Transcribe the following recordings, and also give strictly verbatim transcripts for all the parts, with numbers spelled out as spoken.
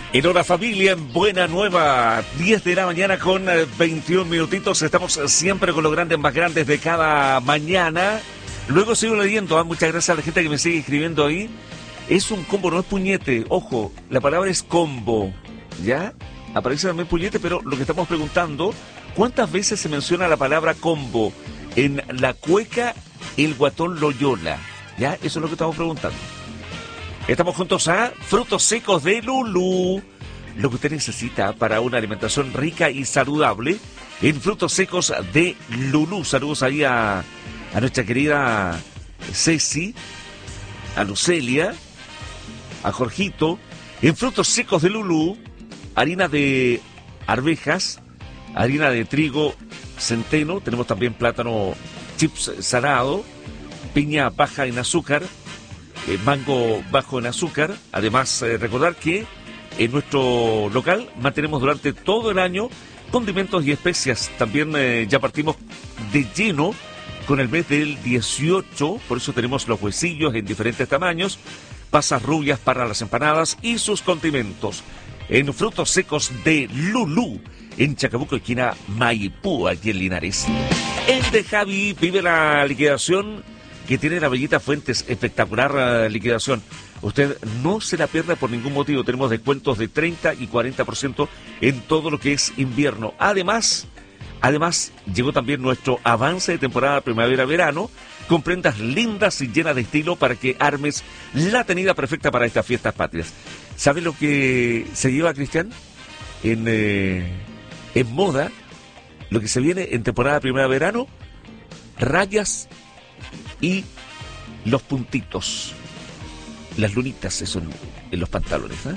En Hora Familia, en Buena Nueva, diez de la mañana con veintiún minutitos. Estamos siempre con los grandes más grandes de cada mañana. Luego sigo leyendo, ¿eh? Muchas gracias a la gente que me sigue escribiendo ahí. Es un combo, no es puñete. Ojo, la palabra es combo, ¿ya? Aparece también puñete, pero lo que estamos preguntando, ¿cuántas veces se menciona la palabra combo en la cueca El Guatón Loyola? ¿Ya? Eso es lo que estamos preguntando. Estamos juntos a Frutos Secos de Lulú. Lo que usted necesita para una alimentación rica y saludable en Frutos Secos de Lulú. Saludos ahí a, a nuestra querida Ceci, a Lucelia, a Jorgito. En Frutos Secos de Lulú, harina de arvejas, harina de trigo centeno, tenemos también plátano chips salado, piña baja en azúcar, Eh, mango bajo en azúcar. Además, eh, recordar que en nuestro local mantenemos durante todo el año condimentos y especias. También eh, ya partimos de lleno con el mes del dieciocho, por eso tenemos los huesillos en diferentes tamaños, pasas rubias para las empanadas y sus condimentos. En Frutos Secos de Lulú, en Chacabuco, esquina Maipú, aquí en Linares. En De Javi vive la liquidación que tiene la Bellita Fuentes, espectacular uh, liquidación. Usted no se la pierda por ningún motivo. Tenemos descuentos de treinta y cuarenta por ciento en todo lo que es invierno. Además, además llegó también nuestro avance de temporada primavera-verano, con prendas lindas y llenas de estilo para que armes la tenida perfecta para estas fiestas patrias. ¿Sabe lo que se lleva, Cristian? En, eh, en moda, lo que se viene en temporada primavera-verano, rayas y los puntitos, las lunitas, eso en, en los pantalones, ¿eh?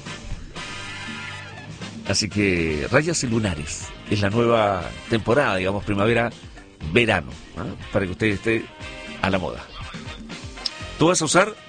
Así que rayas y lunares es la nueva temporada, digamos, primavera-verano, ¿eh? Para que usted esté a la moda. ¿Tú vas a usar